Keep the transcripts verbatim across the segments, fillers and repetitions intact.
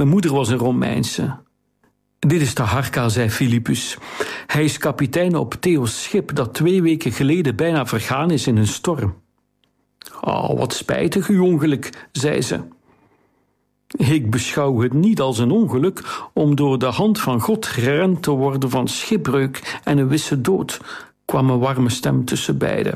Mijn moeder was een Romeinse. Dit is Taharka, zei Philippus. Hij is kapitein op Theo's schip dat twee weken geleden bijna vergaan is in een storm. Oh, wat spijtig uw ongeluk, zei ze. Ik beschouw het niet als een ongeluk om door de hand van God gerend te worden van schipbreuk en een wisse dood, kwam een warme stem tussen beiden.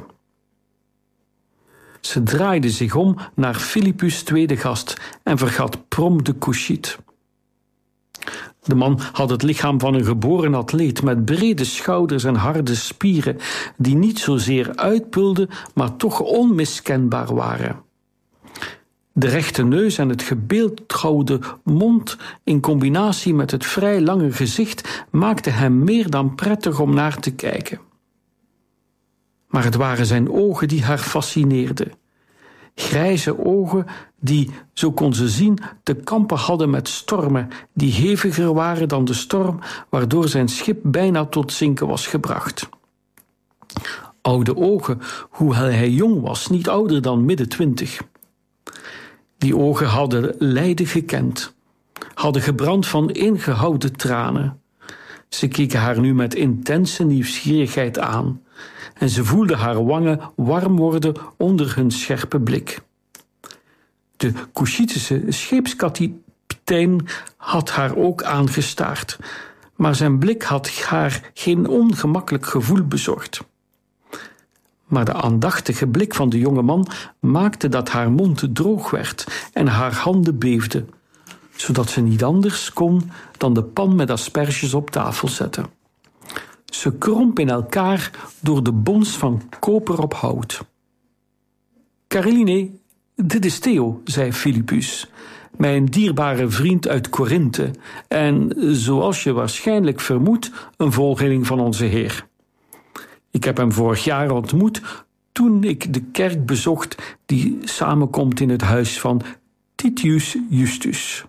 Ze draaide zich om naar Philippus' tweede gast en vergat prompt de Kushiet. De man had het lichaam van een geboren atleet met brede schouders en harde spieren die niet zozeer uitpulden, maar toch onmiskenbaar waren. De rechte neus en het gebeeldhouwde mond in combinatie met het vrij lange gezicht maakten hem meer dan prettig om naar te kijken. Maar het waren zijn ogen die haar fascineerden. Grijze ogen die, zo kon ze zien, te kampen hadden met stormen die heviger waren dan de storm waardoor zijn schip bijna tot zinken was gebracht. Oude ogen, hoewel hij jong was, niet ouder dan midden twintig. Die ogen hadden lijden gekend, hadden gebrand van ingehouden tranen. Ze keken haar nu met intense nieuwsgierigheid aan en ze voelde haar wangen warm worden onder hun scherpe blik. De Kushitische scheepskapitein had haar ook aangestaard, maar zijn blik had haar geen ongemakkelijk gevoel bezorgd. Maar de aandachtige blik van de jonge man maakte dat haar mond droog werd en haar handen beefden, zodat ze niet anders kon dan de pan met asperges op tafel zetten. Ze kromp in elkaar door de bons van koper op hout. Caroline, dit is Theo, zei Philippus, mijn dierbare vriend uit Korinthe en, zoals je waarschijnlijk vermoedt, een volgeling van onze Heer. Ik heb hem vorig jaar ontmoet toen ik de kerk bezocht die samenkomt in het huis van Titius Justus.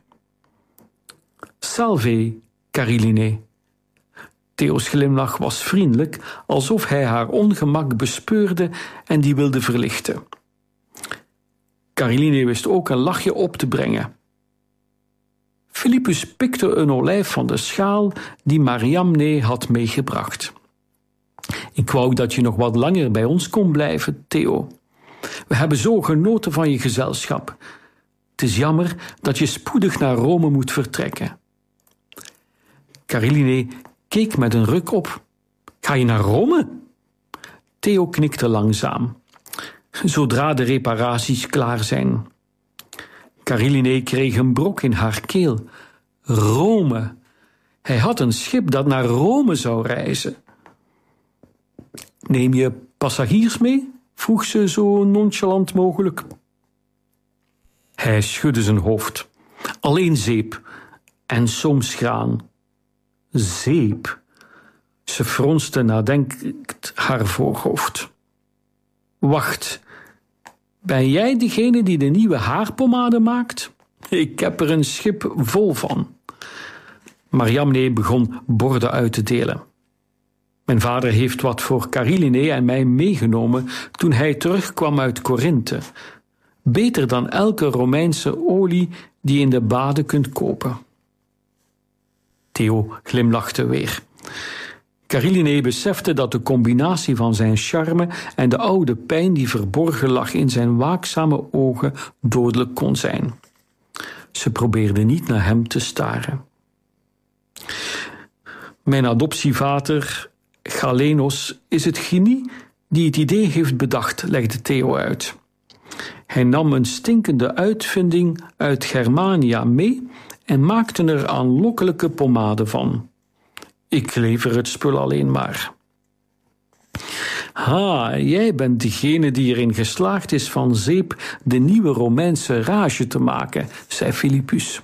Salve, Caroline. Theo's glimlach was vriendelijk, alsof hij haar ongemak bespeurde en die wilde verlichten. Caroline wist ook een lachje op te brengen. Philippus pikte een olijf van de schaal die Mariamne had meegebracht. Ik wou dat je nog wat langer bij ons kon blijven, Theo. We hebben zo genoten van je gezelschap. Het is jammer dat je spoedig naar Rome moet vertrekken. Caroline keek met een ruk op. Ga je naar Rome? Theo knikte langzaam. Zodra de reparaties klaar zijn. Caroline kreeg een brok in haar keel. Rome. Hij had een schip dat naar Rome zou reizen. Neem je passagiers mee? Vroeg ze zo nonchalant mogelijk. Hij schudde zijn hoofd. Alleen zeep en soms graan. Zeep. Ze fronste nadenkend haar voorhoofd. Wacht, ben jij degene die de nieuwe haarpomade maakt? Ik heb er een schip vol van. Mariamne begon borden uit te delen. Mijn vader heeft wat voor Caroline en mij meegenomen toen hij terugkwam uit Korinthe. Beter dan elke Romeinse olie die je in de baden kunt kopen. Theo glimlachte weer. Caroline besefte dat de combinatie van zijn charme en de oude pijn die verborgen lag in zijn waakzame ogen dodelijk kon zijn. Ze probeerde niet naar hem te staren. Mijn adoptievader Galenos is het genie die het idee heeft bedacht, legde Theo uit. Hij nam een stinkende uitvinding uit Germania mee en maakte er aanlokkelijke pomade van. Ik lever het spul alleen maar. Ha, jij bent degene die erin geslaagd is van zeep de nieuwe Romeinse rage te maken, zei Philippus.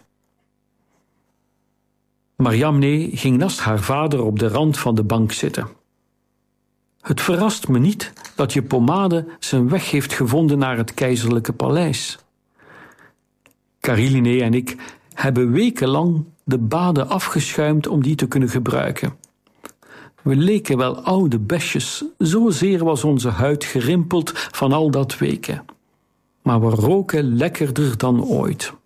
Mariamne ging naast haar vader op de rand van de bank zitten. Het verrast me niet dat je pomade zijn weg heeft gevonden naar het keizerlijke paleis. Caroline en ik hebben wekenlang de baden afgeschuimd om die te kunnen gebruiken. We leken wel oude besjes, zozeer was onze huid gerimpeld van al dat weken. Maar we roken lekkerder dan ooit.